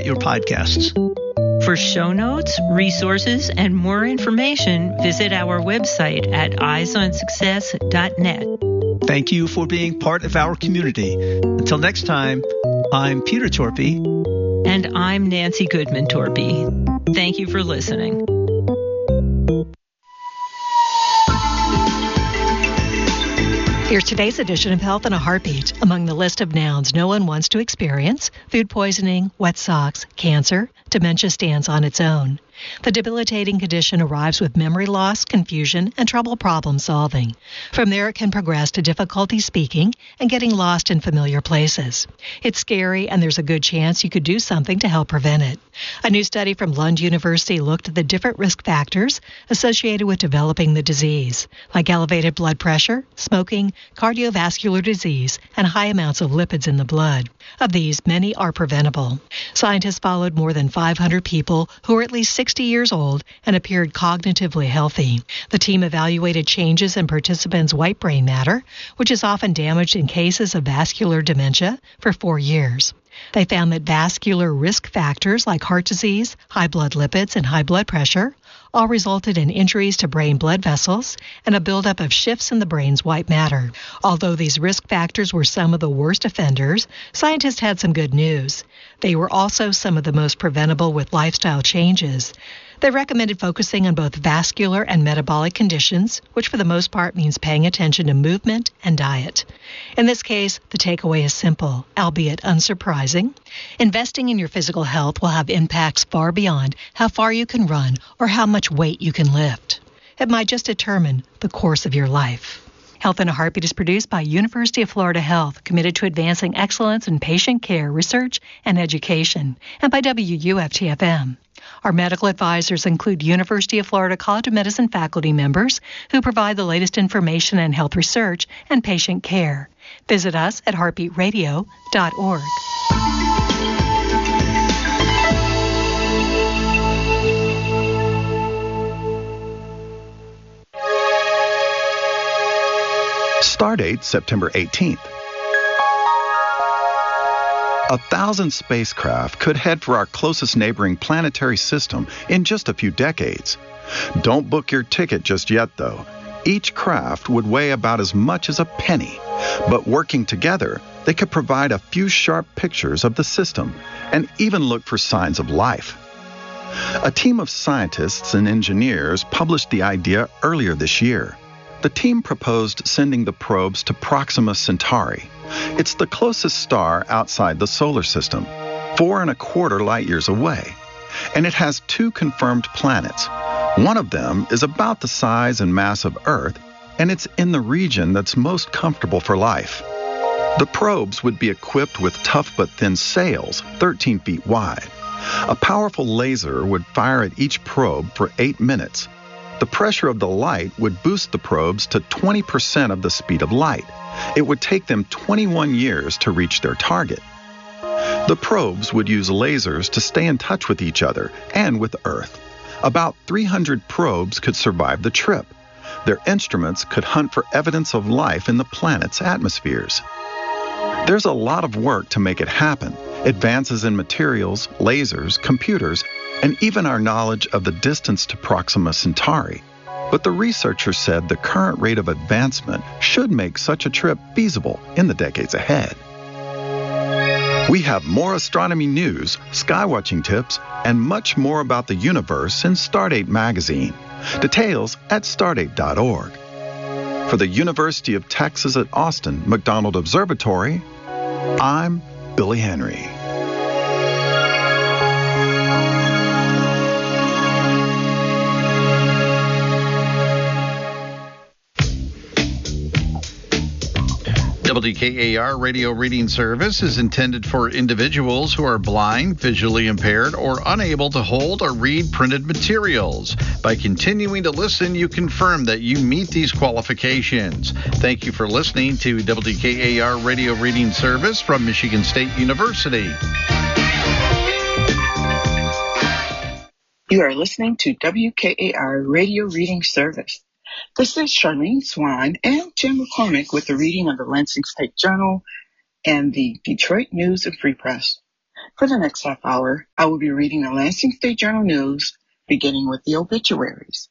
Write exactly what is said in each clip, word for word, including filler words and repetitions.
your podcasts. For show notes, resources, and more information, visit our website at eyes on success dot net. Thank you for being part of our community. Until next time, I'm Peter Torpy. And I'm Nancy Goodman Torpy. Thank you for listening. Here's today's edition of Health in a Heartbeat. Among the list of nouns no one wants to experience, food poisoning, wet socks, cancer, dementia stands on its own. The debilitating condition arrives with memory loss, confusion, and trouble problem solving. From there, it can progress to difficulty speaking and getting lost in familiar places. It's scary, and there's a good chance you could do something to help prevent it. A new study from Lund University looked at the different risk factors associated with developing the disease, like elevated blood pressure, smoking, cardiovascular disease, and high amounts of lipids in the blood. Of these, many are preventable. Scientists followed more than five hundred people who were at least sixty years old and appeared cognitively healthy. The team evaluated changes in participants' white brain matter, which is often damaged in cases of vascular dementia, for four years. They found that vascular risk factors like heart disease, high blood lipids, and high blood pressure all resulted in injuries to brain blood vessels and a buildup of shifts in the brain's white matter. Although these risk factors were some of the worst offenders, scientists had some good news. They were also some of the most preventable with lifestyle changes. They recommended focusing on both vascular and metabolic conditions, which for the most part means paying attention to movement and diet. In this case, the takeaway is simple, albeit unsurprising. Investing in your physical health will have impacts far beyond how far you can run or how much weight you can lift. It might just determine the course of your life. Health in a Heartbeat is produced by University of Florida Health, committed to advancing excellence in patient care, research, and education, and by W U F T F M. Our medical advisors include University of Florida College of Medicine faculty members who provide the latest information in health research and patient care. Visit us at heartbeat radio dot org. Stardate September eighteenth. A thousand spacecraft could head for our closest neighboring planetary system in just a few decades. Don't book your ticket just yet, though. Each craft would weigh about as much as a penny, but working together, they could provide a few sharp pictures of the system and even look for signs of life. A team of scientists and engineers published the idea earlier this year. The team proposed sending the probes to Proxima Centauri. It's the closest star outside the solar system, four and a quarter light years away. And it has two confirmed planets. One of them is about the size and mass of Earth, and it's in the region that's most comfortable for life. The probes would be equipped with tough but thin sails, thirteen feet wide. A powerful laser would fire at each probe for eight minutes. The pressure of the light would boost the probes to twenty percent of the speed of light. It would take them twenty-one years to reach their target. The probes would use lasers to stay in touch with each other and with Earth. About three hundred probes could survive the trip. Their instruments could hunt for evidence of life in the planet's atmospheres. There's a lot of work to make it happen. Advances in materials, lasers, computers, and even our knowledge of the distance to Proxima Centauri. But the researchers said the current rate of advancement should make such a trip feasible in the decades ahead. We have more astronomy news, skywatching tips, and much more about the universe in Stardate magazine. Details at stardate dot org. For the University of Texas at Austin McDonald Observatory, I'm Billy Henry. W K A R Radio Reading Service is intended for individuals who are blind, visually impaired, or unable to hold or read printed materials. By continuing to listen, you confirm that you meet these qualifications. Thank you for listening to W K A R Radio Reading Service from Michigan State University. You are listening to W K A R Radio Reading Service. This is Charlene Swan and Jim McCormick with the reading of the Lansing State Journal and the Detroit News and Free Press. For the next half hour, I will be reading the Lansing State Journal News, beginning with the obituaries.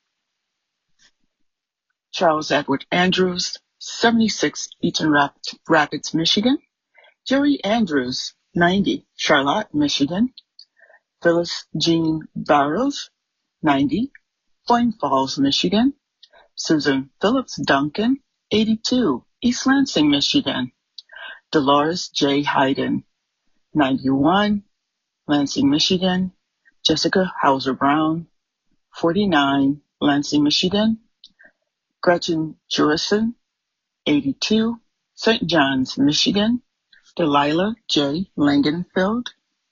Charles Edward Andrews, seventy-six, Eaton Rapids, Michigan. Jerry Andrews, ninety, Charlotte, Michigan. Phyllis Jean Barrows, ninety, Boyne Falls, Michigan. Susan Phillips Duncan, eighty-two, East Lansing, Michigan. Dolores J. Hayden, ninety-one, Lansing, Michigan. Jessica Hauser Brown, forty-nine, Lansing, Michigan. Gretchen Jurison, eighty-two, Saint John's, Michigan. Delilah J. Langenfeld,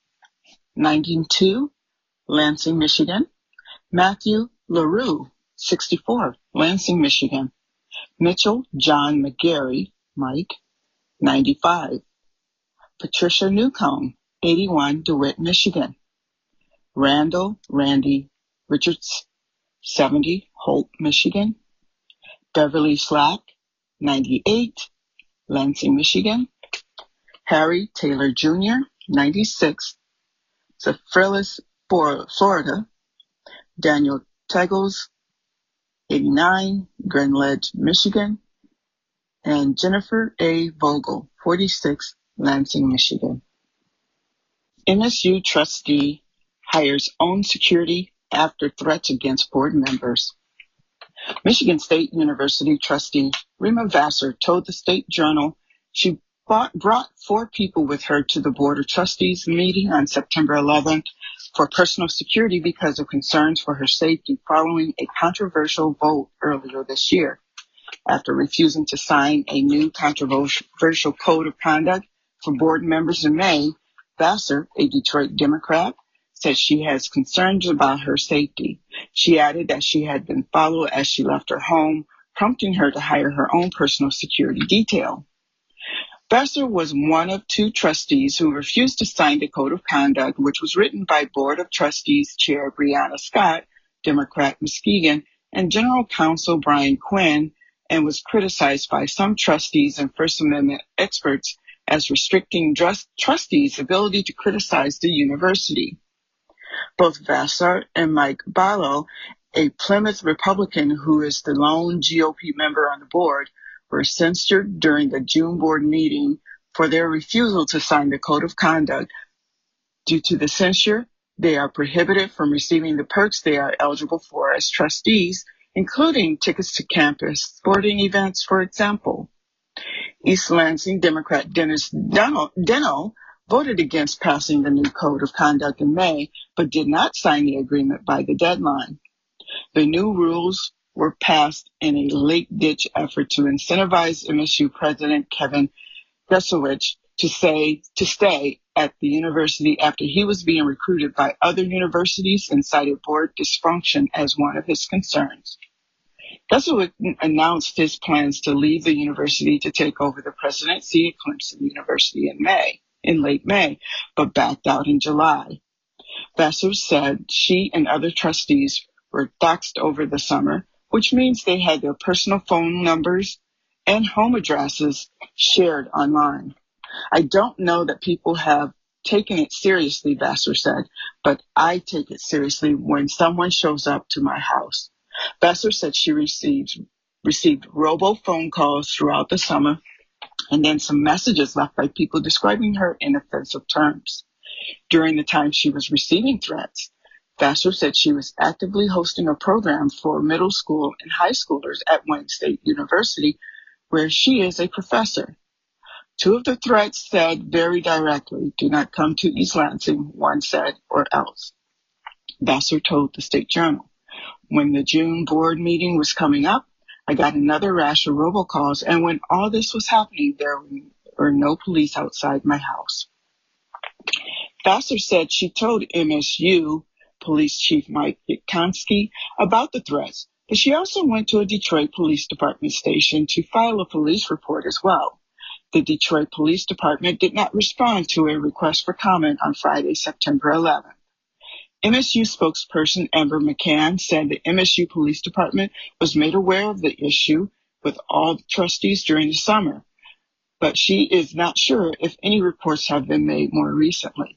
ninety-two, Lansing, Michigan. Matthew LaRue, sixty-four, Lansing, Michigan. Mitchell John McGarry, Mike, ninety-five. Patricia Newcomb, eighty-one, DeWitt, Michigan. Randall Randy Richards, seventy, Holt, Michigan. Beverly Slack, ninety-eight, Lansing, Michigan. Harry Taylor Junior, ninety-six, Zephyrus, Florida. Daniel Teggles, eighty-nine, Grand Ledge, Michigan. And Jennifer A. Vogel, forty-six, Lansing, Michigan. M S U trustee hires own security after threats against board members. Michigan State University trustee Rima Vassar told the State Journal she bought, brought four people with her to the Board of Trustees meeting on September eleventh for personal security because of concerns for her safety following a controversial vote earlier this year. After refusing to sign a new controversial code of conduct for board members in May, Vassar, a Detroit Democrat, said she has concerns about her safety. She added that she had been followed as she left her home, prompting her to hire her own personal security detail. Vassar was one of two trustees who refused to sign the Code of Conduct, which was written by Board of Trustees Chair Brianna Scott, Democrat Muskegon, and General Counsel Brian Quinn, and was criticized by some trustees and First Amendment experts as restricting trustees' ability to criticize the university. Both Vassar and Mike Ballo, a Plymouth Republican who is the lone G O P member on the board, were censured during the June board meeting for their refusal to sign the Code of Conduct. Due to the censure, they are prohibited from receiving the perks they are eligible for as trustees, including tickets to campus sporting events, for example. East Lansing Democrat Dennis Deno voted against passing the new Code of Conduct in May, but did not sign the agreement by the deadline. The new rules were passed in a late-ditch effort to incentivize M S U President Kevin Gusowicz to say to stay at the university after he was being recruited by other universities and cited board dysfunction as one of his concerns. Gusowicz announced his plans to leave the university to take over the presidency at Clemson University in May, in late May, but backed out in July. Vassar said she and other trustees were doxxed over the summer, which means they had their personal phone numbers and home addresses shared online. I don't know that people have taken it seriously, Vassar said, but I take it seriously when someone shows up to my house. Vassar said she received, received robo-phone calls throughout the summer and then some messages left by people describing her in offensive terms. During the time she was receiving threats, Vassar said she was actively hosting a program for middle school and high schoolers at Wayne State University, where she is a professor. Two of the threats said very directly, "Do not come to East Lansing," one said, "or else." Vassar told the State Journal, "When the June board meeting was coming up, I got another rash of robocalls, and when all this was happening, there were no police outside my house." Vassar said she told M S U Police Chief Mike Yatkonski about the threats, but she also went to a Detroit Police Department station to file a police report as well. The Detroit Police Department did not respond to a request for comment on Friday, September eleventh. M S U spokesperson Amber McCann said the M S U Police Department was made aware of the issue with all the trustees during the summer, but she is not sure if any reports have been made more recently.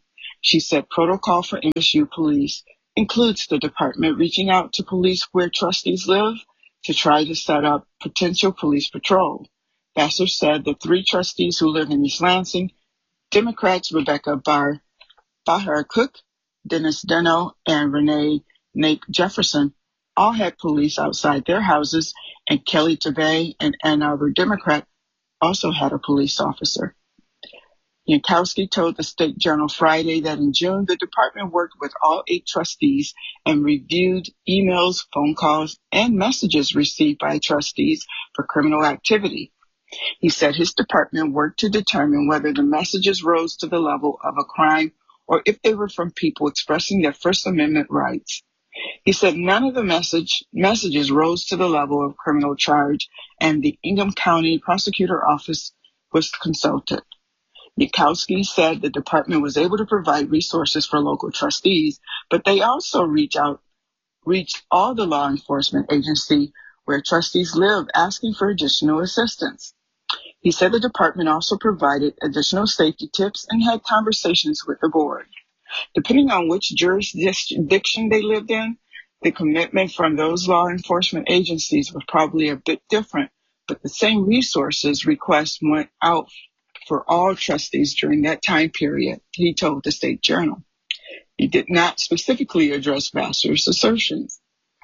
She said protocol for M S U police includes the department reaching out to police where trustees live to try to set up potential police patrol. Vassar said the three trustees who live in East Lansing, Democrats Rebecca Bar, Bahar Cook, Dennis Deno, and Renee Nate Jefferson, all had police outside their houses, and Kelly Tabay, an Ann Arbor Democrat, also had a police officer. Yankowski told the State Journal Friday that in June, the department worked with all eight trustees and reviewed emails, phone calls, and messages received by trustees for criminal activity. He said his department worked to determine whether the messages rose to the level of a crime or if they were from people expressing their First Amendment rights. He said none of the message messages rose to the level of criminal charge, and the Ingham County Prosecutor Office was consulted. Yankowski said the department was able to provide resources for local trustees, but they also reach out, reached all the law enforcement agency where trustees live asking for additional assistance. He said the department also provided additional safety tips and had conversations with the board. Depending on which jurisdiction they lived in, the commitment from those law enforcement agencies was probably a bit different, but the same resources requests went out for all trustees during that time period, he told the State Journal. He did not specifically address Vassar's assertions.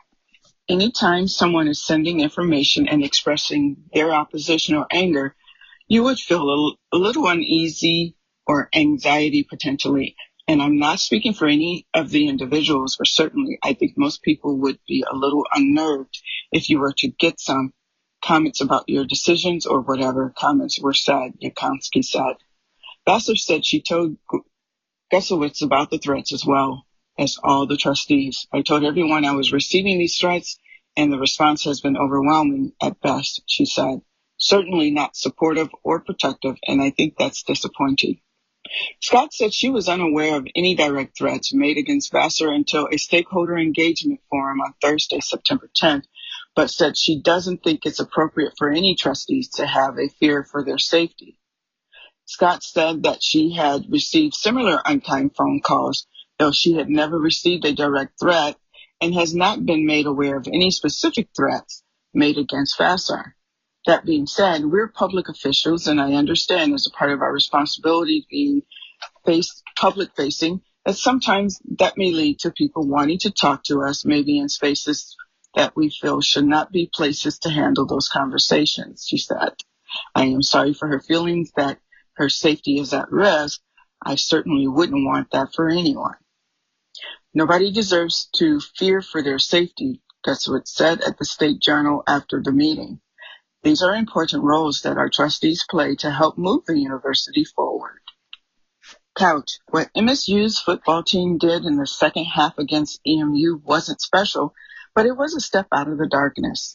Anytime someone is sending information and expressing their opposition or anger, you would feel a, a little uneasy or anxiety potentially. And I'm not speaking for any of the individuals, but certainly I think most people would be a little unnerved if you were to get some comments about your decisions or whatever comments were said, Yankowski said. Vassar said she told Gusowitz about the threats as well as all the trustees. I told everyone I was receiving these threats, and the response has been overwhelming at best, she said. Certainly not supportive or protective, and I think that's disappointing. Scott said she was unaware of any direct threats made against Vassar until a stakeholder engagement forum on Thursday, September tenth, but said she doesn't think it's appropriate for any trustees to have a fear for their safety. Scott said that she had received similar unkind phone calls, though she had never received a direct threat and has not been made aware of any specific threats made against Vassar. That being said, we're public officials, and I understand as a part of our responsibility being face, public-facing, that sometimes that may lead to people wanting to talk to us, maybe in spaces that we feel should not be places to handle those conversations, she said. I am sorry for her feelings that her safety is at risk. I certainly wouldn't want that for anyone. Nobody deserves to fear for their safety, Gusowitz said at the State Journal after the meeting. These are important roles that our trustees play to help move the university forward. Couch, what M S U's football team did in the second half against E M U wasn't special, but it was a step out of the darkness.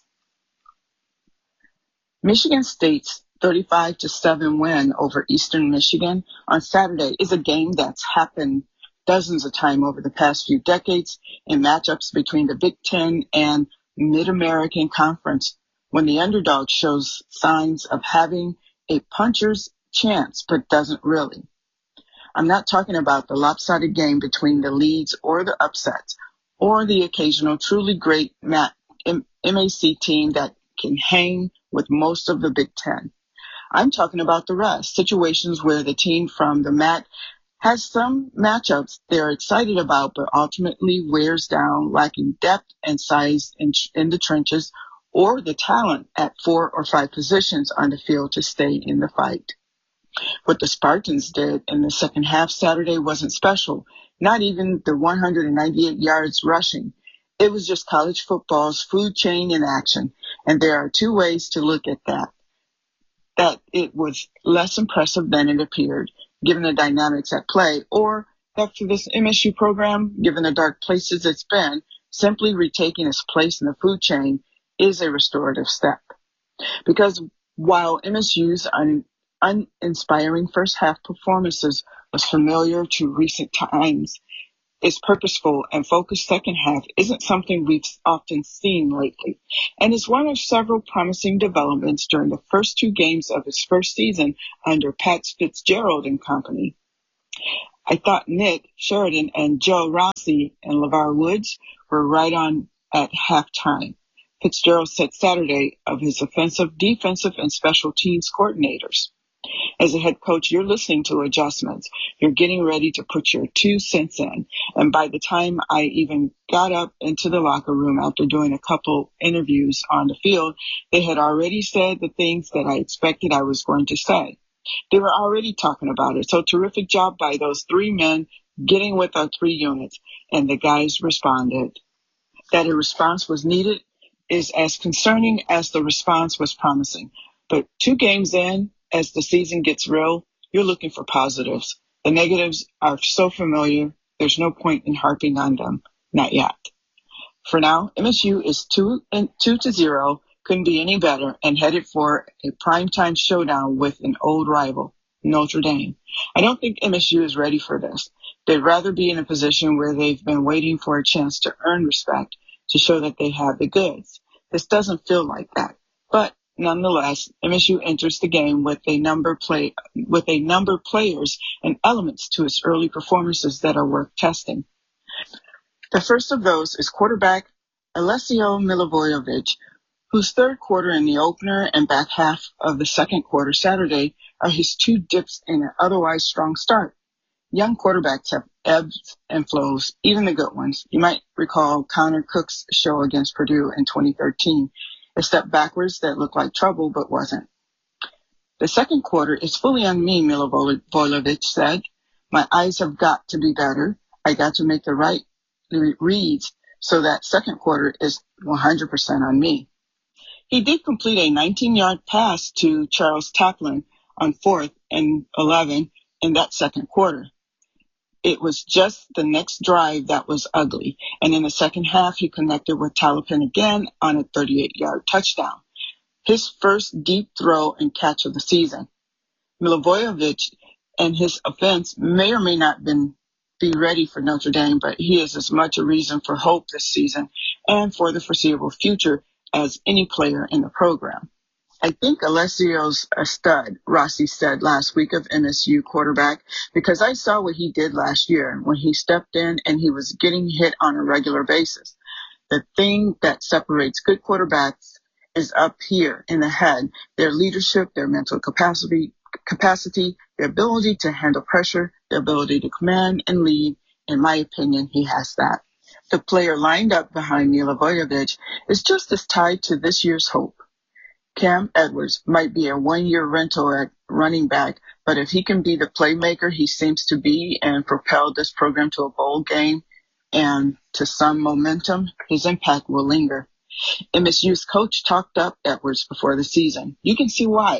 Michigan State's thirty-five to seven win over Eastern Michigan on Saturday is a game that's happened dozens of times over the past few decades in matchups between the Big Ten and Mid-American Conference, when the underdog shows signs of having a puncher's chance but doesn't really. I'm not talking about the lopsided game between the leads or the upsets, or the occasional truly great M A C team that can hang with most of the Big Ten. I'm talking about the rest, situations where the team from the M A C has some matchups they're excited about, but ultimately wears down, lacking depth and size in, in the trenches, or the talent at four or five positions on the field to stay in the fight. What the Spartans did in the second half Saturday wasn't special, not even the one hundred ninety-eight yards rushing. It was just college football's food chain in action, and there are two ways to look at that. That it was less impressive than it appeared, given the dynamics at play, or that for this M S U program, given the dark places it's been, simply retaking its place in the food chain is a restorative step. Because while M S U's un- uninspiring first half performances was familiar to recent times, its purposeful and focused second half isn't something we've often seen lately, and is one of several promising developments during the first two games of its first season under Pat Fitzgerald and company. I thought Nick Sheridan and Joe Rossi and LeVar Woods were right on at halftime. Fitzgerald said Saturday of his offensive, defensive, and special teams coordinators. As a head coach, you're listening to adjustments. You're getting ready to put your two cents in. And by the time I even got up into the locker room after doing a couple interviews on the field, they had already said the things that I expected I was going to say. They were already talking about it. So terrific job by those three men getting with our three units. And the guys responded. That a response was needed is as concerning as the response was promising. But two games in, as the season gets real, you're looking for positives. The negatives are so familiar, there's no point in harping on them. Not yet. For now, M S U is two and two to zero, couldn't be any better, and headed for a primetime showdown with an old rival, Notre Dame. I don't think M S U is ready for this. They'd rather be in a position where they've been waiting for a chance to earn respect, to show that they have the goods. This doesn't feel like that. But nonetheless, M S U enters the game with a number play with a number of players and elements to its early performances that are worth testing. The first of those is quarterback Alessio Milivojevic, whose third quarter in the opener and back half of the second quarter Saturday are his two dips in an otherwise strong start. Young quarterbacks have ebbs and flows, even the good ones. You might recall Connor Cook's show against Purdue in twenty thirteen. A step backwards that looked like trouble but wasn't. The second quarter is fully on me, Milivojevic said. My eyes have got to be better. I got to make the right reads, so that second quarter is one hundred percent on me. He did complete a nineteen-yard pass to Charles Taplin on fourth and eleven in that second quarter. It was just the next drive that was ugly, and in the second half, he connected with Taplin again on a thirty-eight-yard touchdown, his first deep throw and catch of the season. Milivojevic and his offense may or may not been, be ready for Notre Dame, but he is as much a reason for hope this season and for the foreseeable future as any player in the program. I think Alessio's a stud, Rossi said last week of M S U quarterback, because I saw what he did last year when he stepped in and he was getting hit on a regular basis. The thing that separates good quarterbacks is up here in the head, their leadership, their mental capacity, capacity, their ability to handle pressure, their ability to command and lead. In my opinion, he has that. The player lined up behind Milivojevic is just as tied to this year's hope. Cam Edwards might be a one-year rental at running back, but if he can be the playmaker he seems to be and propel this program to a bowl game and to some momentum, his impact will linger. M S U's coach talked up Edwards before the season. You can see why.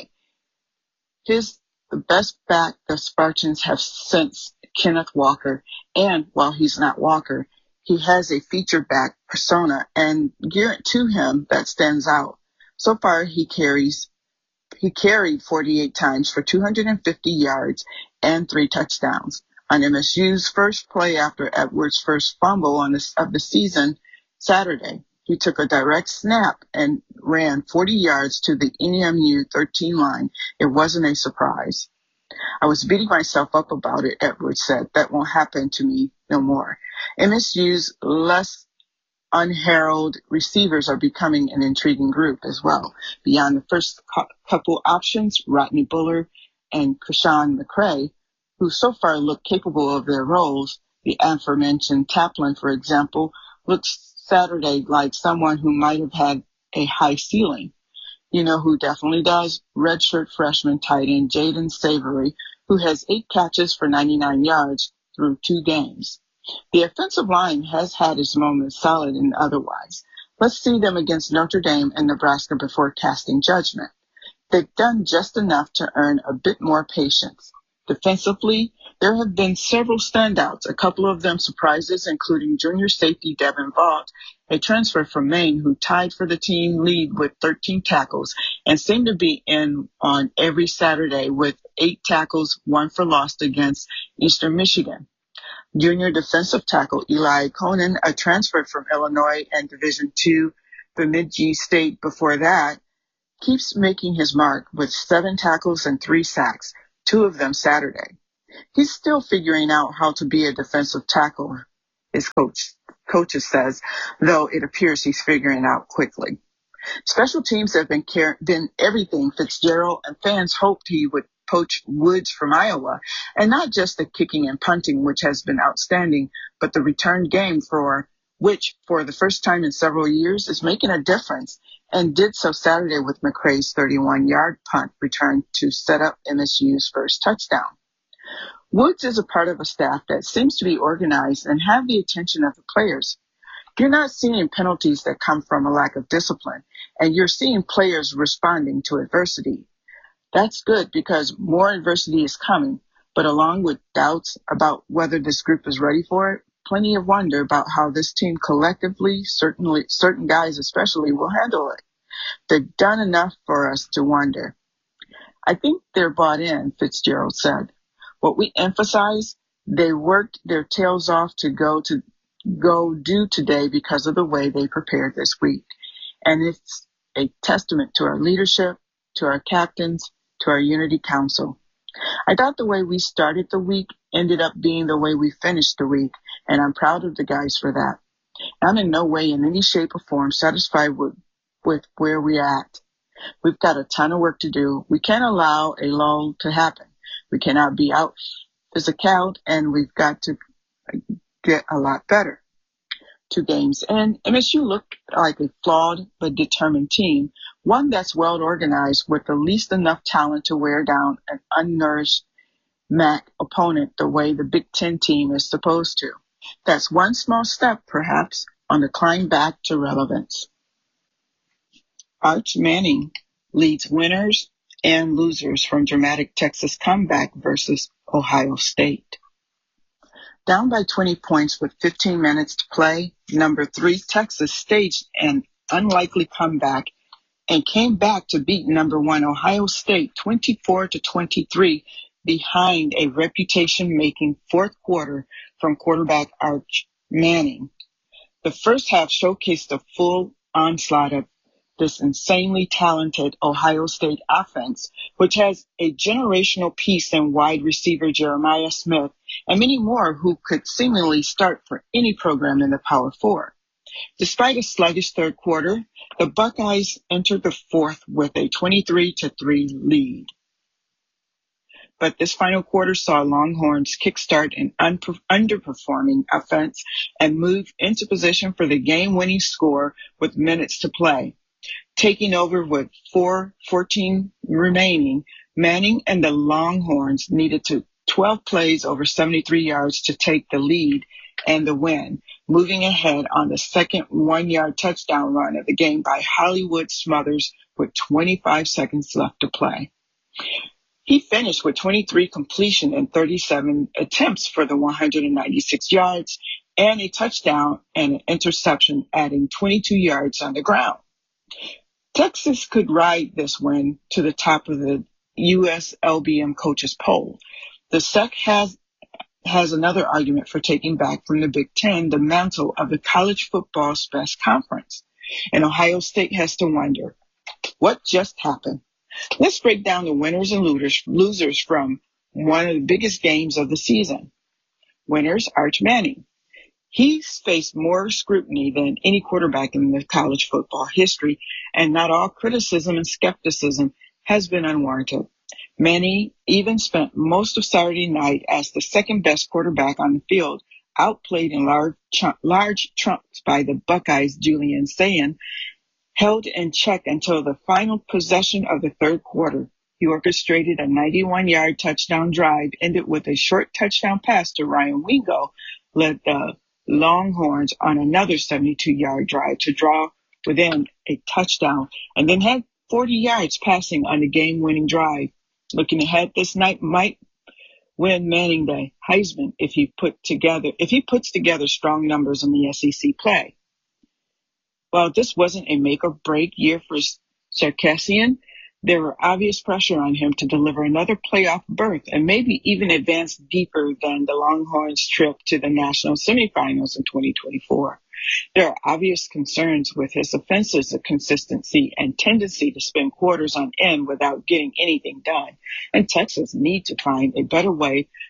He's the best back the Spartans have since Kenneth Walker, and while he's not Walker, he has a feature back persona and gear to him that stands out. So far, he carries, he carried forty-eight times for two hundred fifty yards and three touchdowns. On M S U's first play after Edwards' first fumble on this, of the season, Saturday, he took a direct snap and ran forty yards to the N M U thirteen line. It wasn't a surprise. I was beating myself up about it, Edwards said. That won't happen to me no more. M S U's less unheralded receivers are becoming an intriguing group as well. Beyond the first couple options, Rodney Buller and Krishan McCray, who so far look capable of their roles, the aforementioned Taplin, for example, looks Saturday like someone who might have had a high ceiling. You know who definitely does? Redshirt freshman tight end Jaden Savory, who has eight catches for ninety-nine yards through two games. The offensive line has had its moments, solid and otherwise. Let's see them against Notre Dame and Nebraska before casting judgment. They've done just enough to earn a bit more patience. Defensively, there have been several standouts, a couple of them surprises, including junior safety Devin Vaught, a transfer from Maine who tied for the team lead with thirteen tackles and seemed to be in on every Saturday with eight tackles, one for loss against Eastern Michigan. Junior defensive tackle Eli Conan, a transfer from Illinois and Division two Bemidji State before that, keeps making his mark with seven tackles and three sacks, two of them Saturday. He's still figuring out how to be a defensive tackler, his coach coaches says, though it appears he's figuring it out quickly. Special teams have been, care- been everything Fitzgerald and fans hoped he would poach Woods from Iowa, and not just the kicking and punting, which has been outstanding, but the return game for which, for the first time in several years, is making a difference, and did so Saturday with McCray's thirty-one-yard punt return to set up M S U's first touchdown. Woods is a part of a staff that seems to be organized and have the attention of the players. You're not seeing penalties that come from a lack of discipline, and you're seeing players responding to adversity. That's good because more adversity is coming, but along with doubts about whether this group is ready for it, plenty of wonder about how this team collectively, certainly certain guys especially, will handle it. They've done enough for us to wonder. I think they're bought in, Fitzgerald said. What we emphasize, they worked their tails off to go to go do today because of the way they prepared this week. And it's a testament to our leadership, to our captains, to our Unity Council. I thought the way we started the week ended up being the way we finished the week, and I'm proud of the guys for that. I'm in no way in any shape or form satisfied with, with where we're at. We've got a ton of work to do. We can't allow a lull to happen. We cannot be out physical, and we've got to get a lot better. Two games in, M S U looked like a flawed but determined team, one that's well organized with the least enough talent to wear down an unnourished M A C opponent the way the Big Ten team is supposed to. That's one small step, perhaps, on the climb back to relevance. Arch Manning leads winners and losers from dramatic Texas comeback versus Ohio State. Down by twenty points with fifteen minutes to play, number three Texas staged an unlikely comeback and came back to beat number one Ohio State twenty-four to twenty-three behind a reputation-making fourth quarter from quarterback Arch Manning. The first half showcased the full onslaught of this insanely talented Ohio State offense, which has a generational piece in wide receiver Jeremiah Smith and many more who could seemingly start for any program in the Power Four. Despite a sluggish third quarter, the Buckeyes entered the fourth with a twenty-three to three lead. But this final quarter saw Longhorns kickstart an un- underperforming offense and move into position for the game-winning score with minutes to play. Taking over with four fourteen remaining, Manning and the Longhorns needed to twelve plays over seventy-three yards to take the lead and the win, moving ahead on the second one-yard touchdown run of the game by Hollywood Smothers with twenty-five seconds left to play. He finished with twenty-three completion and thirty-seven attempts for the one hundred ninety-six yards and a touchdown and an interception, adding twenty-two yards on the ground. Texas could ride this win to the top of the U S L B M coaches poll. The S E C has has another argument for taking back from the Big Ten the mantle of the college football's best conference. And Ohio State has to wonder, what just happened? Let's break down the winners and losers, losers from one of the biggest games of the season. Winners, Arch Manning. He's faced more scrutiny than any quarterback in the college football history, and not all criticism and skepticism has been unwarranted. Manning even spent most of Saturday night as the second best quarterback on the field, outplayed in large, chunk, large chunks by the Buckeyes' Julian Sayin, held in check until the final possession of the third quarter. He orchestrated a ninety-one-yard touchdown drive, ended with a short touchdown pass to Ryan Wingo, led the Longhorns on another seventy-two-yard drive to draw within a touchdown, and then had forty yards passing on the game-winning drive. Looking ahead, this night might win Manning the Heisman if he put together if he puts together strong numbers in the S E C play. While this wasn't a make-or-break year for Sarkisian, there were obvious pressure on him to deliver another playoff berth and maybe even advance deeper than the Longhorns' trip to the national semifinals in twenty twenty-four. There are obvious concerns with his offensive's consistency and tendency to spend quarters on end without getting anything done, and Texas needs to find a better way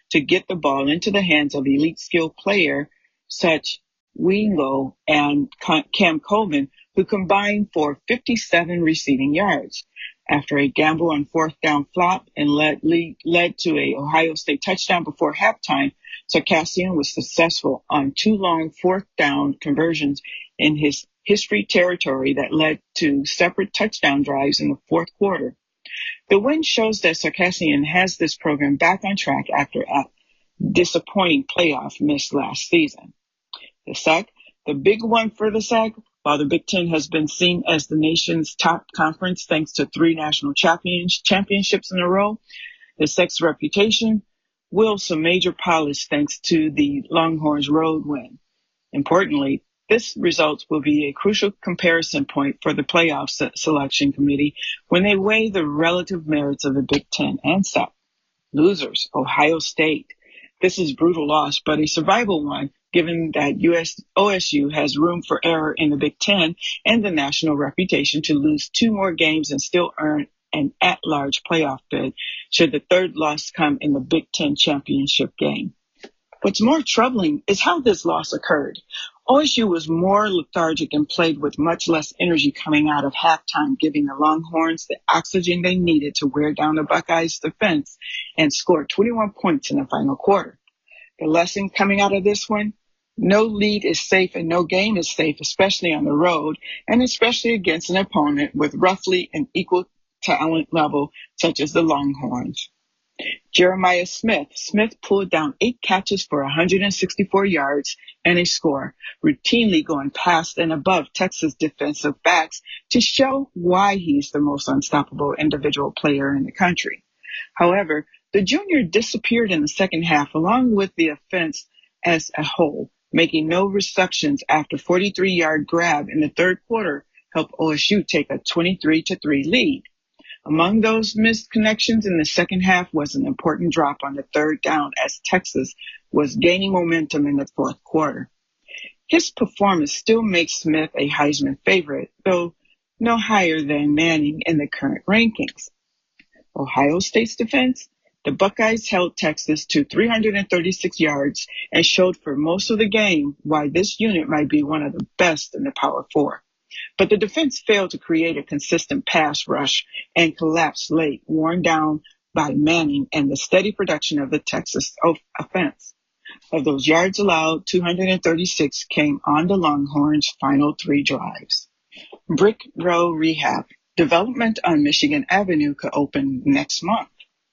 to get the ball into the hands of elite skill players such Wingo and Cam Coleman, who combined for fifty-seven receiving yards. After a gamble on fourth down flop and led, lead, led to a Ohio State touchdown before halftime, Sarkisian was successful on two long fourth down conversions in his history territory that led to separate touchdown drives in the fourth quarter. The win shows that Sarkisian has this program back on track after a disappointing playoff miss last season. The S E C, the big one for the S E C, while the Big Ten has been seen as the nation's top conference thanks to three national champions, championships in a row, the S E C's reputation will some major polish thanks to the Longhorns' road win. Importantly, this result will be a crucial comparison point for the playoff selection committee when they weigh the relative merits of the Big Ten and S E C. Losers, Ohio State. This is a brutal loss, but a survival one, given that U S O S U has room for error in the Big Ten and the national reputation to lose two more games and still earn an at-large playoff bid should the third loss come in the Big Ten championship game. What's more troubling is how this loss occurred. O S U was more lethargic and played with much less energy coming out of halftime, giving the Longhorns the oxygen they needed to wear down the Buckeyes' defense and score twenty-one points in the final quarter. The lesson coming out of this one? No lead is safe and no game is safe, especially on the road, and especially against an opponent with roughly an equal talent level such as the Longhorns. Jeremiah Smith. Smith pulled down eight catches for one hundred sixty-four yards and a score, routinely going past and above Texas defensive backs to show why he's the most unstoppable individual player in the country. However, the junior disappeared in the second half along with the offense as a whole, making no receptions after forty-three-yard grab in the third quarter helped O S U take a twenty-three to three lead. Among those missed connections in the second half was an important drop on the third down as Texas was gaining momentum in the fourth quarter. His performance still makes Smith a Heisman favorite, though no higher than Manning in the current rankings. Ohio State's defense? The Buckeyes held Texas to three hundred thirty-six yards and showed for most of the game why this unit might be one of the best in the Power Four. But the defense failed to create a consistent pass rush and collapsed late, worn down by Manning and the steady production of the Texas offense. Of those yards allowed, two hundred thirty-six came on the Longhorns' final three drives. Brick Row Rehab. Development on Michigan Avenue could open next month.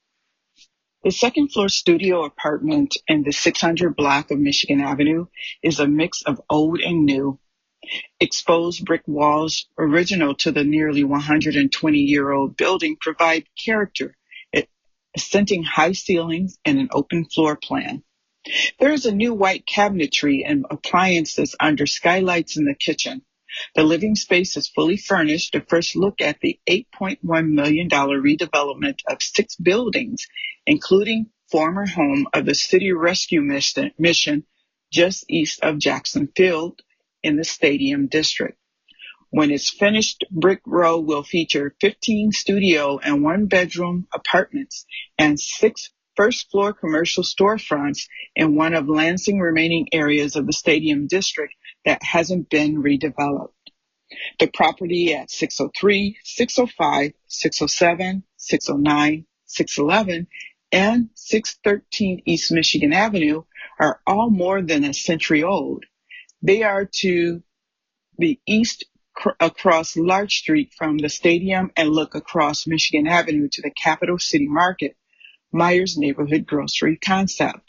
The second-floor studio apartment in the six hundred block of Michigan Avenue is a mix of old and new. Exposed brick walls, original to the nearly one hundred twenty-year-old building, provide character, assenting high ceilings and an open floor plan. There is a new white cabinetry and appliances under skylights in the kitchen. The living space is fully furnished to first look at the eight point one million dollars redevelopment of six buildings, including former home of the City Rescue Mission just east of Jackson Field in the Stadium District. When it's finished, Brick Row will feature fifteen studio and one-bedroom apartments and six first-floor commercial storefronts in one of Lansing's remaining areas of the Stadium District that hasn't been redeveloped. The property at six oh three, six oh five, six oh seven, six oh nine, six eleven, and six thirteen East Michigan Avenue are all more than a century old. They are to the east cr- across Larch Street from the stadium and look across Michigan Avenue to the Capital City Market, Myers Neighborhood Grocery concept.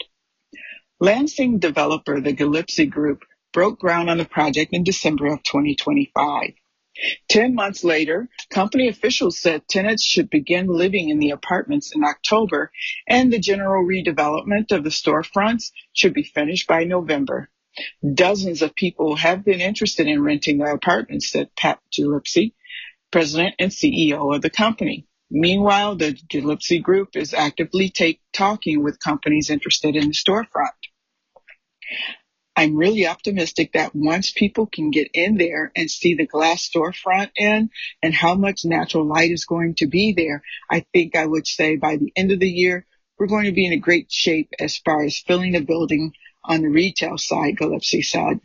Lansing developer, the Gillespie Group, broke ground on the project in December of twenty twenty-five. Ten months later, company officials said tenants should begin living in the apartments in October, and the general redevelopment of the storefronts should be finished by November. Dozens of people have been interested in renting the apartments, said Pat Gillespie, president and C E O of the company. Meanwhile, the Gillespie Group is actively take, talking with companies interested in the storefront. I'm really optimistic that once people can get in there and see the glass storefront in and how much natural light is going to be there, I think I would say by the end of the year, we're going to be in a great shape as far as filling the building on the retail side, Gillespie said.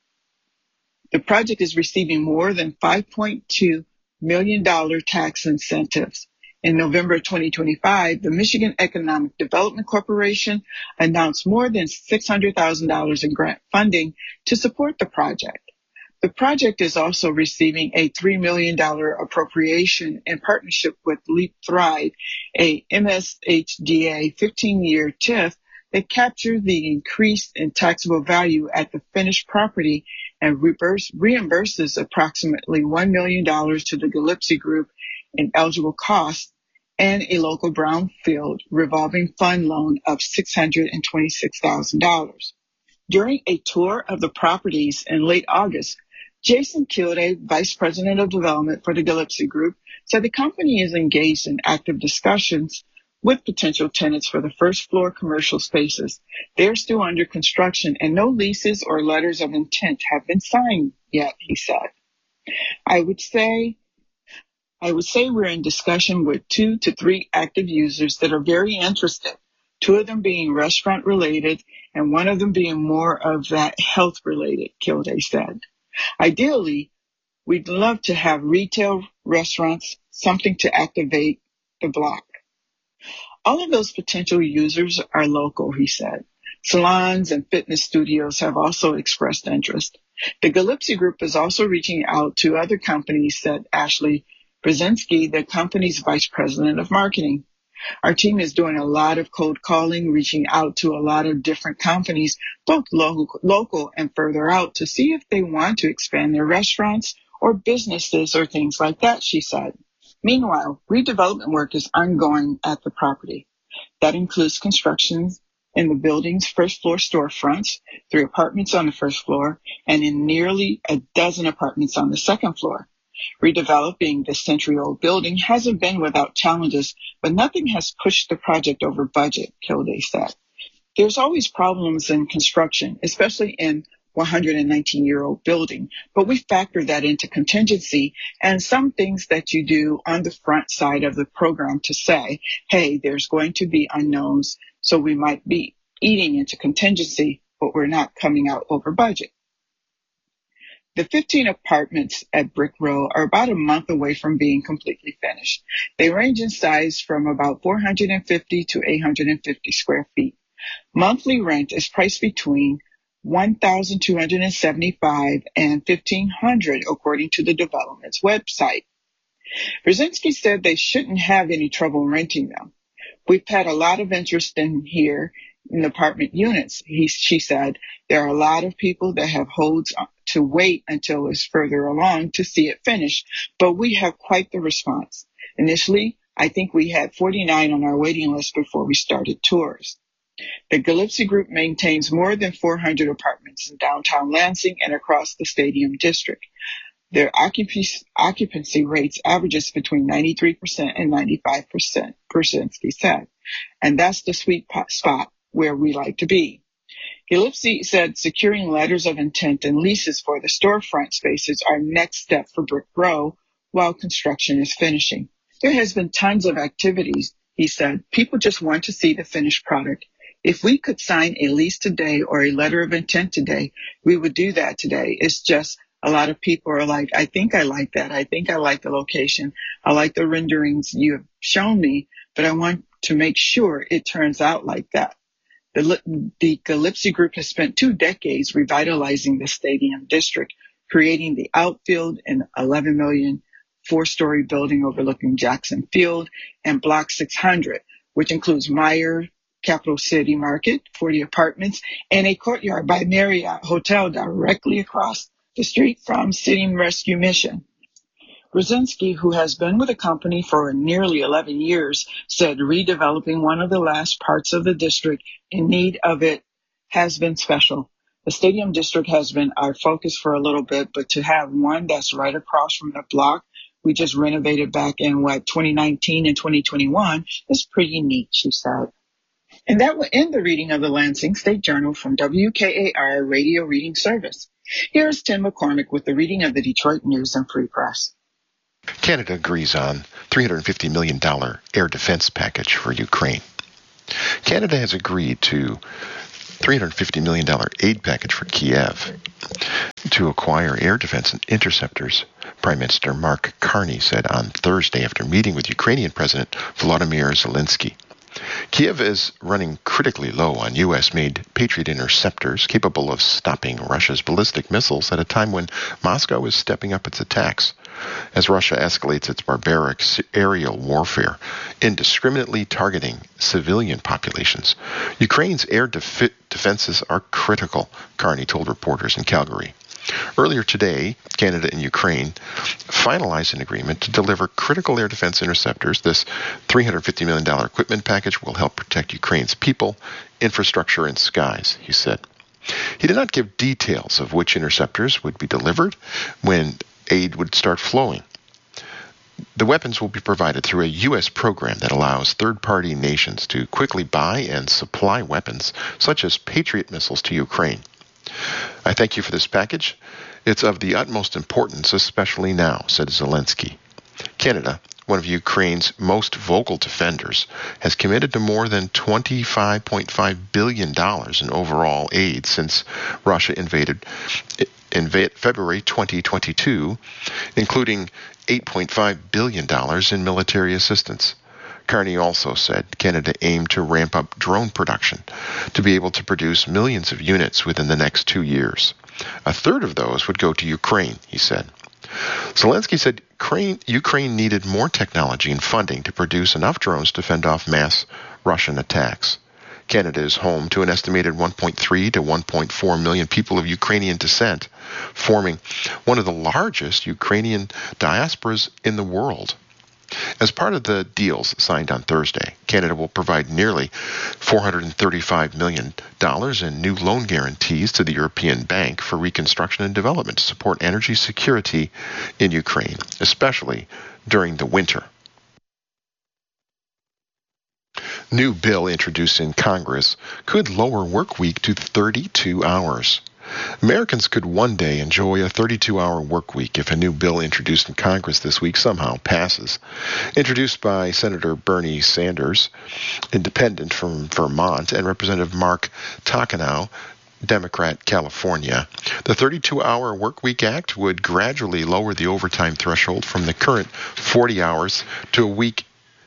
The project is receiving more than five point two million dollars tax incentives. In November twenty twenty-five, the Michigan Economic Development Corporation announced more than six hundred thousand dollars in grant funding to support the project. The project is also receiving a three million dollars appropriation in partnership with Leap Thrive, a M S H D A fifteen-year T I F that captures the increase in taxable value at the finished property and reverse, reimburses approximately one million dollars to the Gillespie Group in eligible costs and a local brownfield revolving fund loan of six hundred twenty-six thousand dollars. During a tour of the properties in late August, Jason Kilday, Vice President of Development for the Gillespie Group, said the company is engaged in active discussions with potential tenants for the first floor commercial spaces. They are still under construction and no leases or letters of intent have been signed yet, he said. I would say I would say we're in discussion with two to three active users that are very interested, two of them being restaurant related and one of them being more of that health related, Kilday said. Ideally, we'd love to have retail, restaurants, something to activate the block. All of those potential users are local, he said. Salons and fitness studios have also expressed interest. The Gillespie Group is also reaching out to other companies, said Ashley Brzezinski, the company's vice president of marketing. Our team is doing a lot of cold calling, reaching out to a lot of different companies, both local, local and further out, to see if they want to expand their restaurants or businesses or things like that, she said. Meanwhile, redevelopment work is ongoing at the property. That includes construction in the building's first floor storefronts, three apartments on the first floor, and in nearly a dozen apartments on the second floor. Redeveloping this century-old building hasn't been without challenges, but nothing has pushed the project over budget, Kilday said. There's always problems in construction, especially in one hundred nineteen-year-old building, but we factor that into contingency and some things that you do on the front side of the program to say, hey, there's going to be unknowns, so we might be eating into contingency, but we're not coming out over budget. The fifteen apartments at Brick Row are about a month away from being completely finished. They range in size from about four hundred fifty to eight hundred fifty square feet. Monthly rent is priced between one thousand two hundred seventy-five dollars and fifteen hundred dollars according to the development's website. Brzezinski said they shouldn't have any trouble renting them. We've had a lot of interest in here in apartment units. He, she said there are a lot of people that have holds to wait until it's further along to see it finished, but we have quite the response. Initially, I think we had forty-nine on our waiting list before we started tours. The Gillespie Group maintains more than four hundred apartments in downtown Lansing and across the Stadium District. Their occupancy, occupancy rates averages between ninety-three percent and ninety-five percent, Brzezinski said, and that's the sweet spot where we like to be. Gillespie said securing letters of intent and leases for the storefront spaces are next step for Brick Row while construction is finishing. There has been tons of activities, he said. People just want to see the finished product. If we could sign a lease today or a letter of intent today, we would do that today. It's just a lot of people are like, I think I like that. I think I like the location. I like the renderings you have shown me, but I want to make sure it turns out like that. The, the Gillespie Group has spent two decades revitalizing the Stadium District, creating the outfield, an eleven million four-story building overlooking Jackson Field, and Block six hundred, which includes Meyer, Capital City Market, forty apartments, and a Courtyard by Marriott Hotel directly across the street from City Rescue Mission. Brzezinski, who has been with the company for nearly eleven years, said redeveloping one of the last parts of the district in need of it has been special. The Stadium District has been our focus for a little bit, but to have one that's right across from the block we just renovated back in, what, twenty nineteen and twenty twenty-one is pretty neat, she said. And that will end the reading of the Lansing State Journal from W K A R Radio Reading Service. Here's Tim McCormick with the reading of the Detroit News and Free Press. Canada agrees on three hundred fifty million dollars air defense package for Ukraine. Canada has agreed to three hundred fifty million dollars aid package for Kiev to acquire air defense and interceptors, Prime Minister Mark Carney said on Thursday after meeting with Ukrainian President Volodymyr Zelensky. Kiev is running critically low on U S-made Patriot interceptors capable of stopping Russia's ballistic missiles at a time when Moscow is stepping up its attacks as Russia escalates its barbaric aerial warfare, indiscriminately targeting civilian populations. Ukraine's air def- defenses are critical, Carney told reporters in Calgary. Earlier today, Canada and Ukraine finalized an agreement to deliver critical air defense interceptors. This three hundred fifty million dollars equipment package will help protect Ukraine's people, infrastructure, and skies, he said. He did not give details of which interceptors would be delivered when aid would start flowing. The weapons will be provided through a U S program that allows third-party nations to quickly buy and supply weapons, such as Patriot missiles, to Ukraine. I thank you for this package. It's of the utmost importance, especially now, said Zelensky. Canada, one of Ukraine's most vocal defenders, has committed to more than twenty-five point five billion dollars in overall aid since Russia invaded in February twenty twenty-two, including eight point five billion dollars in military assistance. Carney also said Canada aimed to ramp up drone production to be able to produce millions of units within the next two years. A third of those would go to Ukraine, he said. Zelensky said Ukraine needed more technology and funding to produce enough drones to fend off mass Russian attacks. Canada is home to an estimated one point three to one point four million people of Ukrainian descent, forming one of the largest Ukrainian diasporas in the world. As part of the deals signed on Thursday, Canada will provide nearly four hundred thirty-five million dollars in new loan guarantees to the European Bank for Reconstruction and Development to support energy security in Ukraine, especially during the winter. New bill introduced in Congress could lower work week to thirty-two hours. Americans could one day enjoy a thirty-two hour work week if a new bill introduced in Congress this week somehow passes. Introduced by Senator Bernie Sanders, independent from Vermont, and Representative Mark Takanow, Democrat, California, the thirty-two hour Workweek Act would gradually lower the overtime threshold from the current forty hours to a week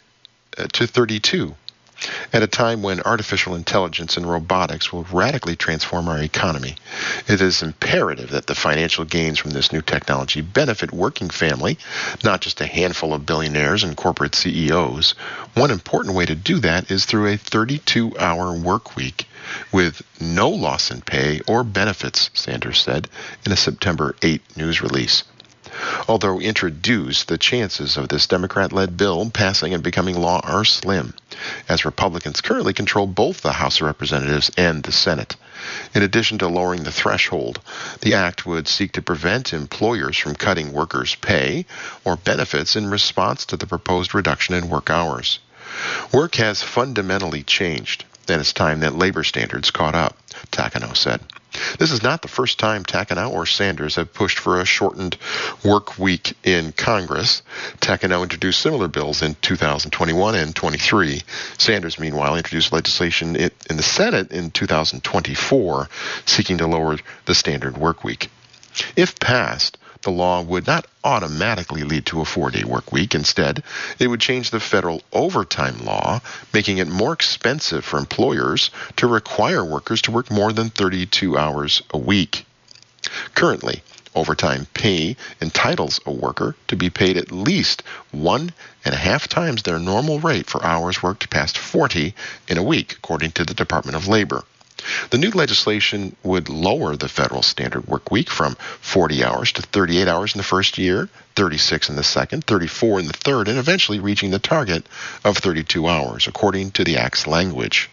uh, to thirty-two. At a time when artificial intelligence and robotics will radically transform our economy, it is imperative that the financial gains from this new technology benefit working family, not just a handful of billionaires and corporate C E Os. One important way to do that is through a thirty-two hour work week with no loss in pay or benefits, Sanders said in a September eighth news release. Although introduced, the chances of this Democrat-led bill passing and becoming law are slim, as Republicans currently control both the House of Representatives and the Senate. In addition to lowering the threshold, the act would seek to prevent employers from cutting workers' pay or benefits in response to the proposed reduction in work hours. Work has fundamentally changed, and it's time that labor standards caught up, Takanow said. This is not the first time Takanow or Sanders have pushed for a shortened work week in Congress. Takanow introduced similar bills in two thousand twenty-one and twenty-three. Sanders, meanwhile, introduced legislation in the Senate in two thousand twenty-four seeking to lower the standard work week. If passed, the law would not automatically lead to a four-day work week. Instead, it would change the federal overtime law, making it more expensive for employers to require workers to work more than thirty-two hours a week. Currently, overtime pay entitles a worker to be paid at least one and a half times their normal rate for hours worked past forty in a week, according to the Department of Labor. The new legislation would lower the federal standard work week from forty hours to thirty-eight hours in the first year, thirty-six in the second, thirty-four in the third, and eventually reaching the target of thirty-two hours, according to the Act's language.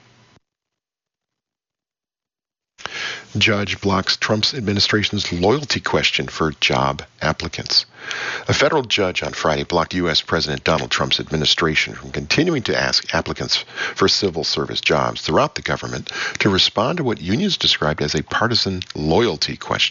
Judge blocks Trump's administration's loyalty question for job applicants. A federal judge on Friday blocked U S President Donald Trump's administration from continuing to ask applicants for civil service jobs throughout the government to respond to what unions described as a partisan loyalty question.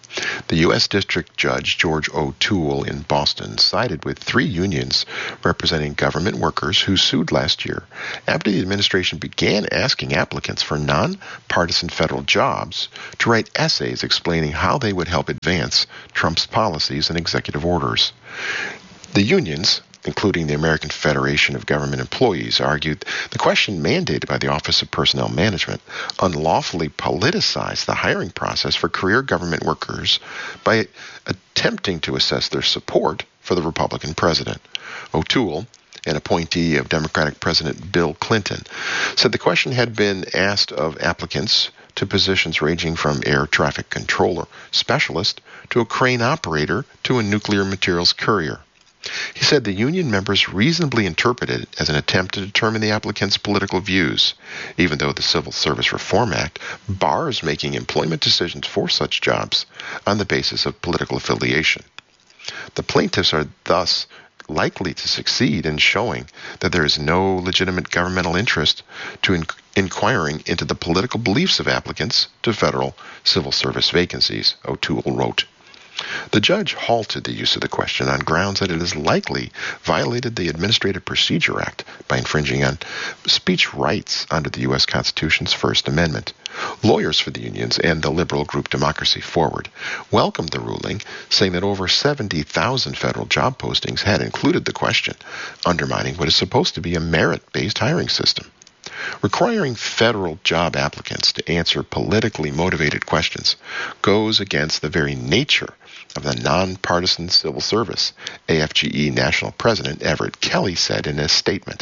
The U S District Judge George O'Toole in Boston sided with three unions representing government workers who sued last year after the administration began asking applicants for non-partisan federal jobs to write essays explaining how they would help advance Trump's policies and executive orders. The unions, including the American Federation of Government Employees, argued the question mandated by the Office of Personnel Management unlawfully politicized the hiring process for career government workers by attempting to assess their support for the Republican president. O'Toole, an appointee of Democratic President Bill Clinton, said the question had been asked of applicants to positions ranging from air traffic controller specialist to a crane operator to a nuclear materials courier. He said the union members reasonably interpreted it as an attempt to determine the applicant's political views, even though the Civil Service Reform Act bars making employment decisions for such jobs on the basis of political affiliation. The plaintiffs are thus likely to succeed in showing that there is no legitimate governmental interest to in- inquiring into the political beliefs of applicants to federal civil service vacancies, O'Toole wrote. The judge halted the use of the question on grounds that it has likely violated the Administrative Procedure Act by infringing on speech rights under the U S Constitution's First Amendment. Lawyers for the unions and the liberal group Democracy Forward welcomed the ruling, saying that over seventy thousand federal job postings had included the question, undermining what is supposed to be a merit-based hiring system. Requiring federal job applicants to answer politically motivated questions goes against the very nature of the nonpartisan civil service, A F G E National President Everett Kelly said in a statement.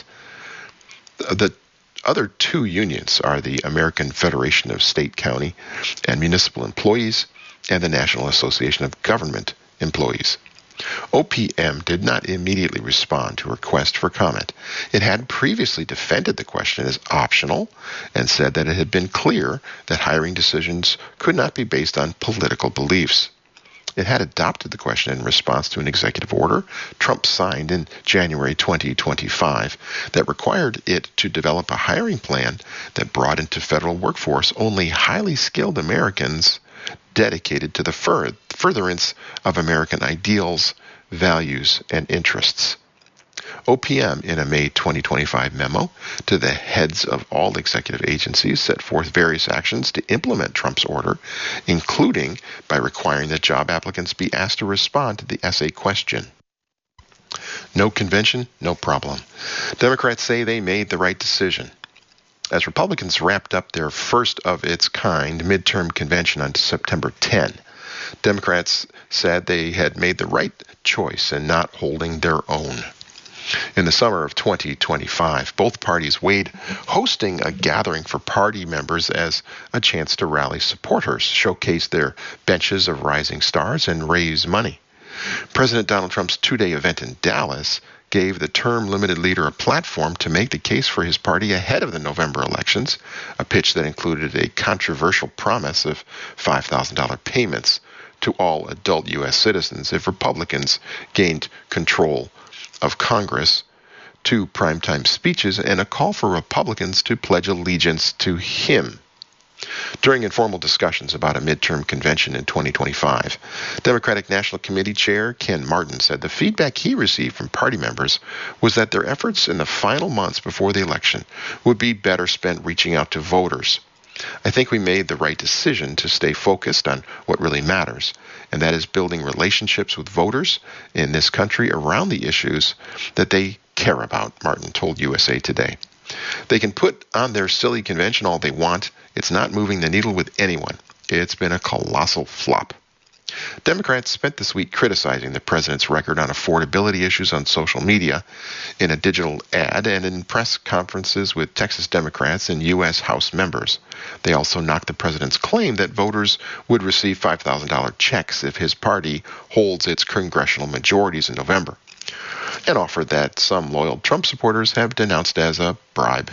The other two unions are the American Federation of State, County, and Municipal Employees and the National Association of Government Employees. O P M did not immediately respond to a request for comment. It had previously defended the question as optional and said that it had been clear that hiring decisions could not be based on political beliefs. It had adopted the question in response to an executive order Trump signed in January twenty twenty-five that required it to develop a hiring plan that brought into federal workforce only highly skilled Americans dedicated to the fur- furtherance of American ideals, values, and interests. O P M, in a May twenty twenty-five memo to the heads of all executive agencies, set forth various actions to implement Trump's order, including by requiring that job applicants be asked to respond to the essay question. No convention, no problem. Democrats say they made the right decision. As Republicans wrapped up their first-of-its-kind midterm convention on September tenth, Democrats said they had made the right choice in not holding their own. In the summer of twenty twenty-five, both parties weighed hosting a gathering for party members as a chance to rally supporters, showcase their benches of rising stars, and raise money. President Donald Trump's two-day event in Dallas gave the term-limited leader a platform to make the case for his party ahead of the November elections, a pitch that included a controversial promise of five thousand dollars payments to all adult U S citizens if Republicans gained control of Congress, two primetime speeches, and a call for Republicans to pledge allegiance to him. During informal discussions about a midterm convention in twenty twenty-five, Democratic National Committee Chair Ken Martin said the feedback he received from party members was that their efforts in the final months before the election would be better spent reaching out to voters. I think we made the right decision to stay focused on what really matters, and that is building relationships with voters in this country around the issues that they care about, Martin told U S A Today. They can put on their silly convention all they want. It's not moving the needle with anyone. It's been a colossal flop. Democrats spent this week criticizing the president's record on affordability issues on social media, in a digital ad, and in press conferences with Texas Democrats and U S House members. They also knocked the president's claim that voters would receive five thousand dollars checks if his party holds its congressional majorities in November, and offered that some loyal Trump supporters have denounced as a bribe.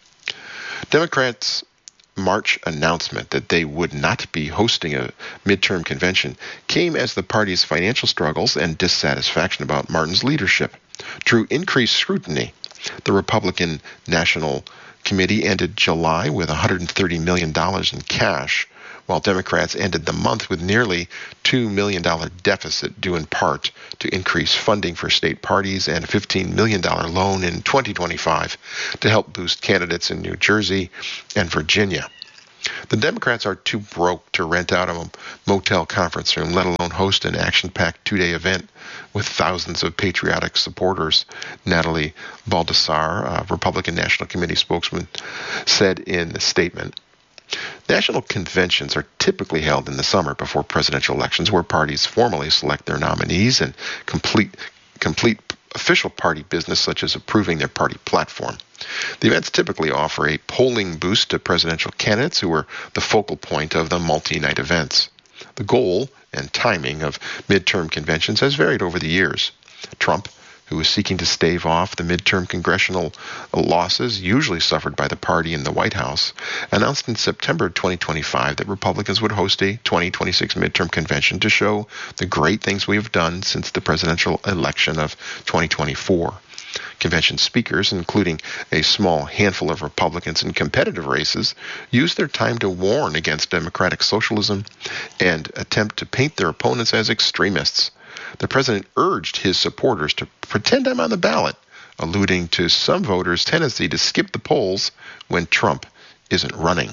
Democrats' March announcement that they would not be hosting a midterm convention came as the party's financial struggles and dissatisfaction about Martin's leadership drew increased scrutiny. The Republican National Committee ended July with one hundred thirty million dollars in cash, while Democrats ended the month with nearly two million dollars deficit due in part to increased funding for state parties and a fifteen million dollars loan in twenty twenty-five to help boost candidates in New Jersey and Virginia. The Democrats are too broke to rent out a motel conference room, let alone host an action-packed two-day event with thousands of patriotic supporters, Natalie Baldassar, a Republican National Committee spokesman, said in the statement. National conventions are typically held in the summer before presidential elections, where parties formally select their nominees and complete complete official party business such as approving their party platform. The events typically offer a polling boost to presidential candidates who are the focal point of the multi-night events. The goal and timing of midterm conventions has varied over the years. Trump, who is seeking to stave off the midterm congressional losses usually suffered by the party in the White House, announced in September twenty twenty-five that Republicans would host a twenty twenty-six midterm convention to show the great things we have done since the presidential election of twenty twenty-four. Convention speakers, including a small handful of Republicans in competitive races, used their time to warn against democratic socialism and attempt to paint their opponents as extremists. The president urged his supporters to pretend I'm on the ballot, alluding to some voters' tendency to skip the polls when Trump isn't running.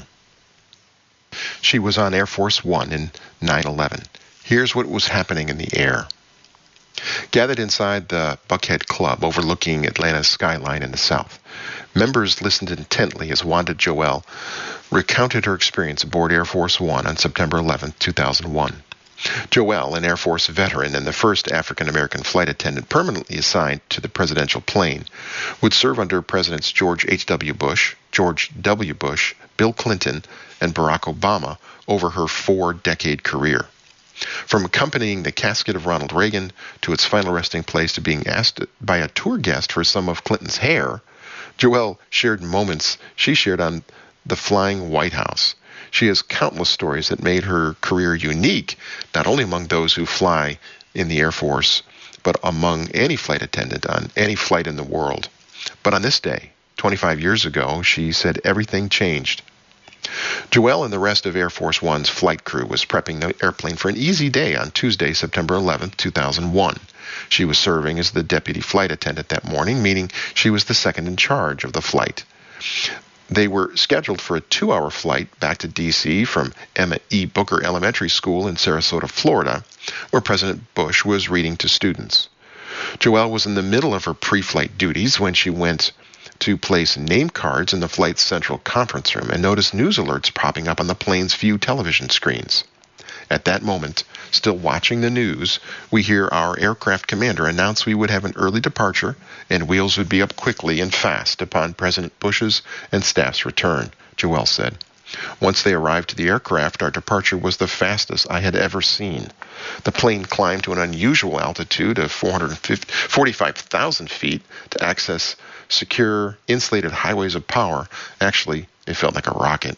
She was on Air Force One in nine eleven. Here's what was happening in the air. Gathered inside the Buckhead Club overlooking Atlanta's skyline in the south, members listened intently as Wanda Joelle recounted her experience aboard Air Force One on September eleventh, two thousand one. Joelle, an Air Force veteran and the first African-American flight attendant permanently assigned to the presidential plane, would serve under Presidents George H W. Bush, George W. Bush, Bill Clinton, and Barack Obama over her four-decade career. From accompanying the casket of Ronald Reagan to its final resting place to being asked by a tour guest for some of Clinton's hair, Joelle shared moments she shared on the flying White House. She has countless stories that made her career unique, not only among those who fly in the Air Force, but among any flight attendant on any flight in the world. But on this day, twenty-five years ago, she said everything changed. Joelle and the rest of Air Force One's flight crew was prepping the airplane for an easy day on Tuesday, September eleventh, two thousand one. She was serving as the deputy flight attendant that morning, meaning she was the second in charge of the flight. They were scheduled for a two-hour flight back to D C from Emma E. Booker Elementary School in Sarasota, Florida, where President Bush was reading to students. Joelle was in the middle of her pre-flight duties when she went to place name cards in the flight's central conference room and noticed news alerts popping up on the plane's few television screens. At that moment, still watching the news, we hear our aircraft commander announce we would have an early departure and wheels would be up quickly and fast upon President Bush's and staff's return, Joelle said. Once they arrived to the aircraft, our departure was the fastest I had ever seen. The plane climbed to an unusual altitude of four hundred forty-five thousand feet to access secure, insulated highways of power. Actually, it felt like a rocket.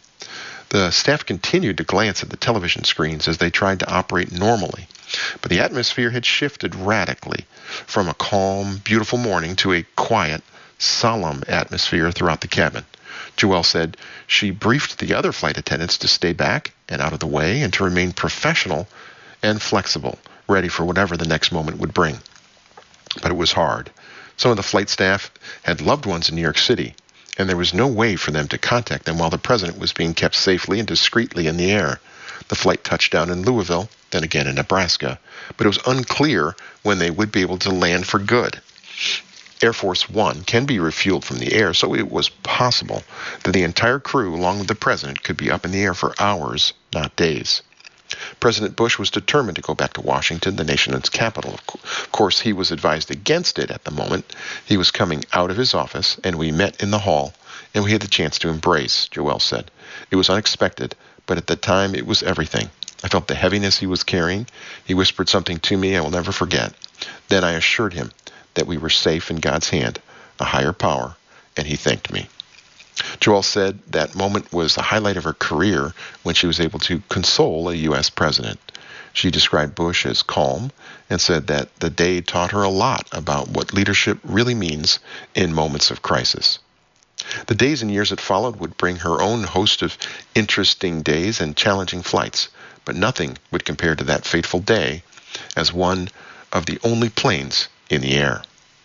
The staff continued to glance at the television screens as they tried to operate normally, but the atmosphere had shifted radically from a calm, beautiful morning to a quiet, solemn atmosphere throughout the cabin. Joelle said she briefed the other flight attendants to stay back and out of the way and to remain professional and flexible, ready for whatever the next moment would bring. But it was hard. Some of the flight staff had loved ones in New York City, and there was no way for them to contact them while the president was being kept safely and discreetly in the air. The flight touched down in Louisville, then again in Nebraska, but it was unclear when they would be able to land for good. Air Force One can be refueled from the air, so it was possible that the entire crew, along with the president, could be up in the air for hours, not days. President Bush was determined to go back to Washington, the nation's capital. Of course, he was advised against it at the moment. He was coming out of his office, and we met in the hall, and we had the chance to embrace, Joelle said. It was unexpected, but at the time it was everything. I felt the heaviness he was carrying. He whispered something to me I will never forget. Then I assured him that we were safe in God's hand, a higher power, and he thanked me. Joelle said that moment was the highlight of her career when she was able to console a U S president. She described Bush as calm and said that the day taught her a lot about what leadership really means in moments of crisis. The days and years that followed would bring her own host of interesting days and challenging flights, but nothing would compare to that fateful day as one of the only planes in the air.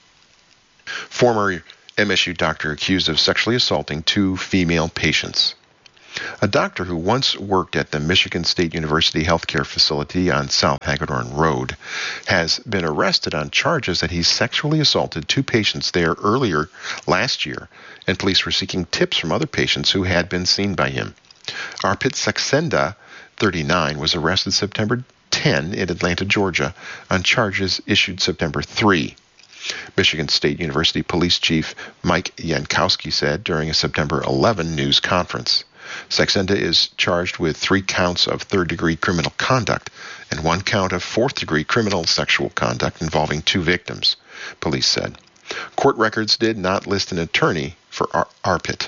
Former M S U doctor accused of sexually assaulting two female patients. A doctor who once worked at the Michigan State University Healthcare Facility on South Hagedorn Road has been arrested on charges that he sexually assaulted two patients there earlier last year, and police were seeking tips from other patients who had been seen by him. Arpit Saxenda, thirty-nine, was arrested September tenth in Atlanta, Georgia, on charges issued September third. Michigan State University Police Chief Mike Yankowski said during a September eleventh news conference. Saxenda is charged with three counts of third-degree criminal conduct and one count of fourth-degree criminal sexual conduct involving two victims, police said. Court records did not list an attorney for Ar- Arpit.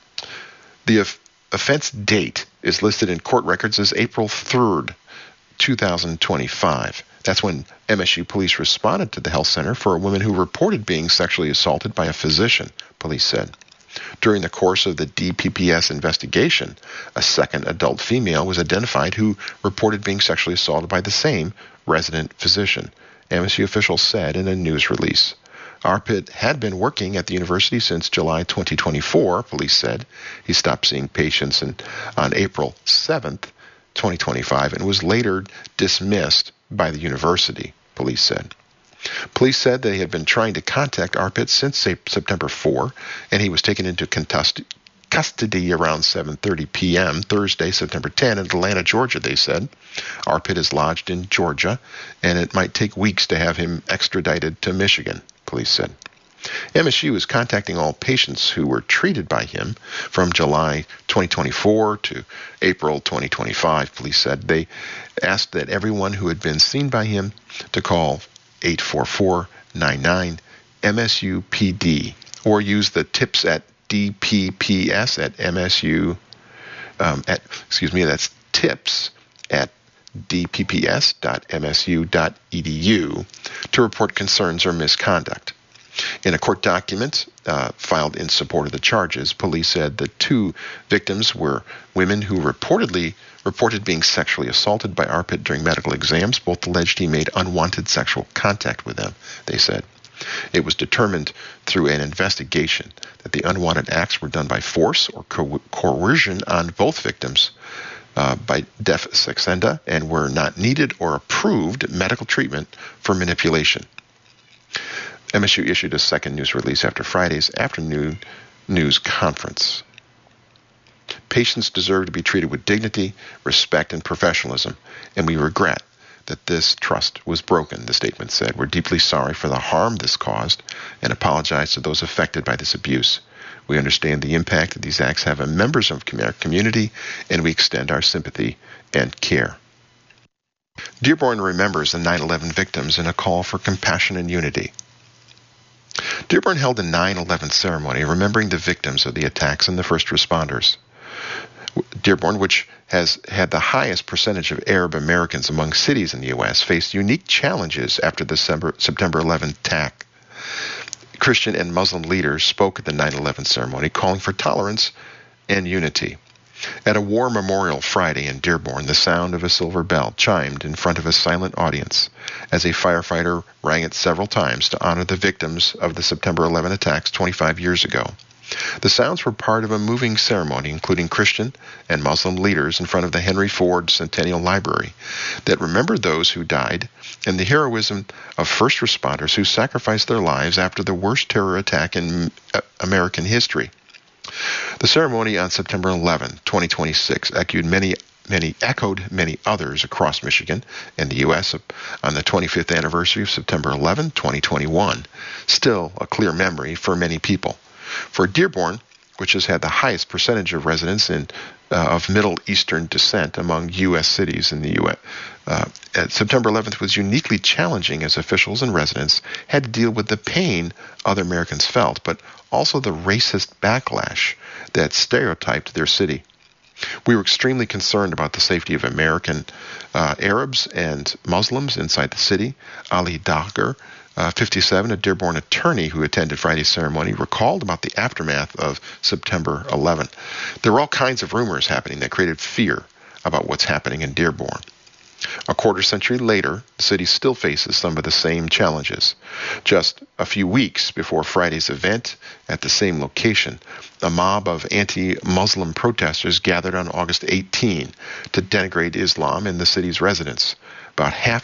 The of- offense date is listed in court records as April third, two thousand twenty-five. That's when M S U police responded to the health center for a woman who reported being sexually assaulted by a physician, police said. During the course of the D P P S investigation, a second adult female was identified who reported being sexually assaulted by the same resident physician, M S U officials said in a news release. Arpit had been working at the university since July twenty twenty-four, police said. He stopped seeing patients in, on April seventh, twenty twenty-five, and was later dismissed by the university, police said. Police said they had been trying to contact Arpit since September fourth, and he was taken into custody around seven thirty p.m. Thursday, September tenth, in Atlanta, Georgia, they said. Arpit is lodged in Georgia, and it might take weeks to have him extradited to Michigan, police said. M S U is contacting all patients who were treated by him from July twenty twenty-four to April twenty twenty-five, police said. They asked that everyone who had been seen by him to call eight four four, nine nine, M S U P D or use the tips at D P P S at M S U, um, at, excuse me, that's tips at d p p s dot m s u dot e d u to report concerns or misconduct. In a court document uh, filed in support of the charges, police said the two victims were women who reportedly reported being sexually assaulted by Arpit during medical exams. Both alleged he made unwanted sexual contact with them, they said. It was determined through an investigation that the unwanted acts were done by force or co- coercion on both victims uh, by Def Saxenda and were not needed or approved medical treatment for manipulation. M S U issued a second news release after Friday's afternoon news conference. Patients deserve to be treated with dignity, respect, and professionalism, and we regret that this trust was broken, the statement said. We're deeply sorry for the harm this caused and apologize to those affected by this abuse. We understand the impact that these acts have on members of our community, and we extend our sympathy and care. Dearborn remembers the nine eleven victims in a call for compassion and unity. Dearborn held a nine eleven ceremony remembering the victims of the attacks and the first responders. Dearborn, which has had the highest percentage of Arab Americans among cities in the U S, faced unique challenges after the September eleventh attack. Christian and Muslim leaders spoke at the nine eleven ceremony, calling for tolerance and unity. At a war memorial Friday in Dearborn, the sound of a silver bell chimed in front of a silent audience as a firefighter rang it several times to honor the victims of the September eleventh attacks twenty-five years ago. The sounds were part of a moving ceremony, including Christian and Muslim leaders in front of the Henry Ford Centennial Library, that remembered those who died and the heroism of first responders who sacrificed their lives after the worst terror attack in American history. The ceremony on September eleventh, twenty twenty-six, echoed many, many, echoed many others across Michigan and the U S on the twenty-fifth anniversary of September eleventh, twenty twenty-one, still a clear memory for many people. For Dearborn, which has had the highest percentage of residents in, uh, of Middle Eastern descent among U S cities in the U S, uh, September eleventh was uniquely challenging as officials and residents had to deal with the pain other Americans felt, but also the racist backlash that stereotyped their city. We were extremely concerned about the safety of American uh, Arabs and Muslims inside the city. Ali Dagher, uh, fifty-seven, a Dearborn attorney who attended Friday's ceremony, recalled about the aftermath of September eleventh. There were all kinds of rumors happening that created fear about what's happening in Dearborn. A quarter century later, the city still faces some of the same challenges. Just a few weeks before Friday's event at the same location, a mob of anti-Muslim protesters gathered on August eighteenth to denigrate Islam in the city's residents. About half